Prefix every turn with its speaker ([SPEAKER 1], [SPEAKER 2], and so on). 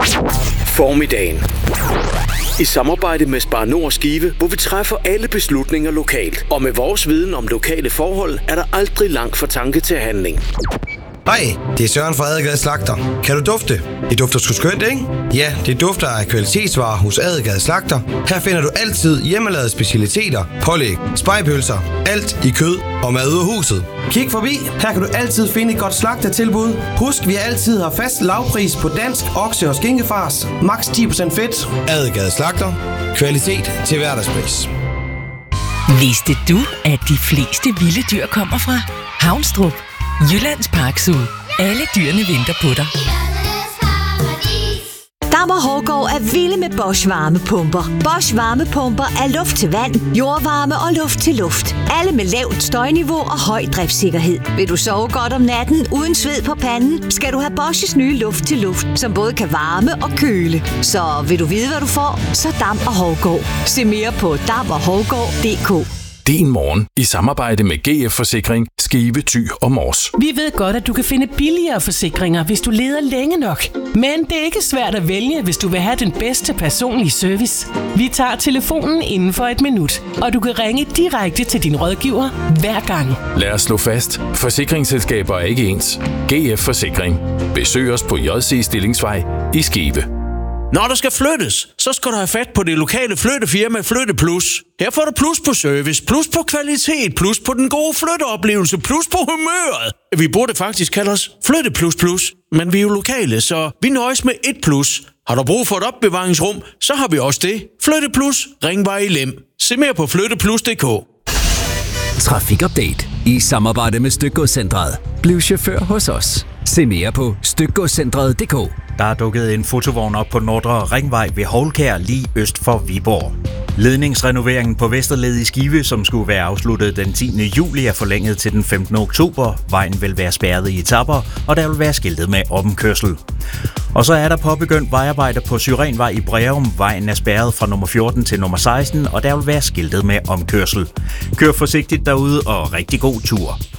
[SPEAKER 1] Formiddagen. I samarbejde med Spar Nord Skive, hvor vi træffer alle beslutninger lokalt. Og med vores viden om lokale forhold, er der aldrig langt fra tanke til handling.
[SPEAKER 2] Hej, det er Søren fra Adelgade Slagter. Kan du dufte? Det dufter sgu skønt, ikke? Ja, det dufter af kvalitetsvarer hos Adelgade Slagter. Her finder du altid hjemmelavede specialiteter, pålæg, spegepølser, alt i kød og mad ud af huset. Kig forbi, her kan du altid finde et godt slagtertilbud. Husk, vi altid har fast lavpris på dansk okse- og skinkefars. Max 10% fedt. Adelgade Slagter. Kvalitet til hverdagspris.
[SPEAKER 3] Vidste du, at de fleste vilde dyr kommer fra Havnstrup? Jyllands Park Zoo. Alle dyrene venter på dig.
[SPEAKER 4] Dam & Hårgaard er vilde med Bosch varmepumper. Bosch varmepumper er luft til vand, jordvarme og luft til luft. Alle med lavt støjniveau og høj driftssikkerhed. Vil du sove godt om natten uden sved på panden, skal du have Bosch's nye luft til luft, som både kan varme og køle. Så vil du vide, hvad du får, så Dam & Hårgaard. Se mere på damoghaargaard.dk.
[SPEAKER 5] Din morgen i samarbejde med GF Forsikring, Skive, Thy og Mors.
[SPEAKER 6] Vi ved godt, at du kan finde billigere forsikringer, hvis du leder længe nok. Men det er ikke svært at vælge, hvis du vil have den bedste personlige service. Vi tager telefonen inden for et minut, og du kan ringe direkte til din rådgiver hver gang.
[SPEAKER 5] Lad os slå fast. Forsikringsselskaber er ikke ens. GF Forsikring. Besøg os på JC Stillingsvej i Skive.
[SPEAKER 7] Når der skal flyttes, så skal du have fat på det lokale flyttefirma Flytte Plus. Her får du plus på service, plus på kvalitet, plus på den gode flytteoplevelse, plus på humøret. Vi burde faktisk kalde os Flytte Plus Plus, men vi er jo lokale, så vi nøjes med et plus. Har du brug for et opbevaringsrum, så har vi også det. Flytte Plus, Ringvej i Lem. Se mere på flytteplus.dk.
[SPEAKER 8] Trafikupdate i samarbejde med Stykgodscentret. Bliv chauffør hos os. Se mere på stykgodscentret.dk.
[SPEAKER 9] Der er dukket en fotovogn op på Nordre Ringvej ved Houlkær lige øst for Viborg. Ledningsrenoveringen på Vesterled i Skive, som skulle være afsluttet den 10. juli, er forlænget til den 15. oktober. Vejen vil være spærret i etaper, og der vil være skiltet med omkørsel. Og så er der påbegyndt vejarbejde på Syrenvej i Breum. Vejen er spærret fra nummer 14 til nummer 16, og der vil være skiltet med omkørsel. Kør forsigtigt derude og rigtig god tur.